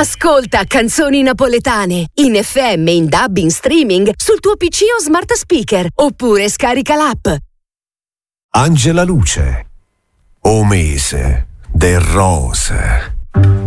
Ascolta canzoni napoletane in FM, in DAB, in streaming sul tuo PC o smart speaker oppure scarica l'app. Angela Luce, o mese de rose.